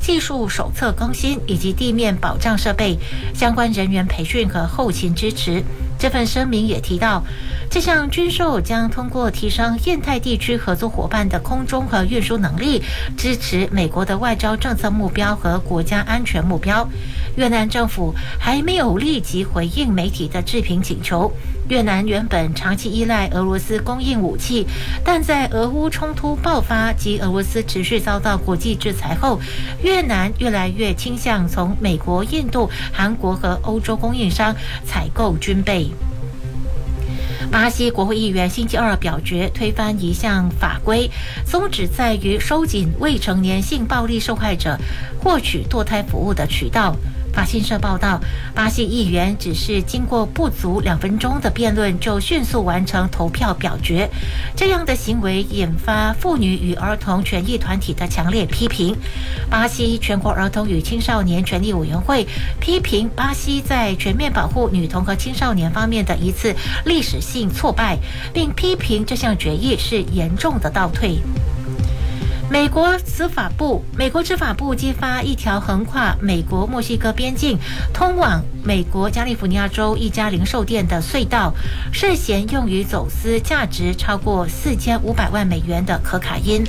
技术手册更新以及地面保障设备、相关人员培训和后勤支持。这份声明也提到，这项军售将通过提升印太地区合作伙伴的空中和运输能力，支持美国的外交政策目标和国家安全目标。越南政府还没有立即回应媒体的置评请求。越南原本长期依赖俄罗斯供应武器，但在俄乌冲突爆发及俄罗斯持续遭到国际制裁后，越南越来越倾向从美国、印度、韩国和欧洲供应商采购军备。巴西国会议员星期二表决推翻一项法规，宗旨在于收紧未成年性暴力受害者获取堕胎服务的渠道。法新社报道，巴西议员只是经过不足2分钟的辩论就迅速完成投票表决，这样的行为引发妇女与儿童权益团体的强烈批评。巴西全国儿童与青少年权利委员会批评巴西在全面保护女童和青少年方面的一次历史性挫败，并批评这项决议是严重的倒退。美国执法部揭发一条横跨美国墨西哥边境通往美国加利福尼亚州一家零售店的隧道，涉嫌用于走私价值超过4500万美元的可卡因。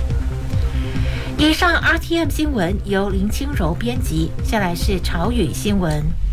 以上 RTM 新闻由林清柔编辑，下来是潮语新闻。